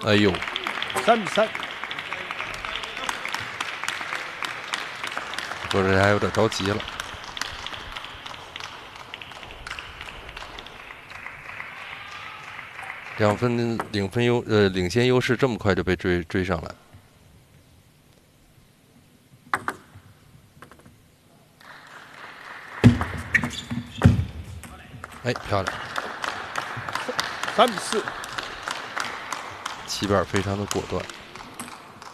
哎呦 3比3。 说人家有点着急了。2分领先优势这么快就被追上来。哎，漂亮 ！3比4。 齐板非常的果断。